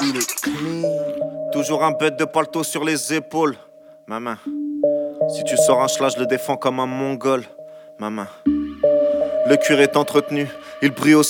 il est clean. Toujours un bête de paletot sur les épaules. Maman, si tu sors un schla, je le défends comme un mongol. Maman, le cuir est entretenu, il brille au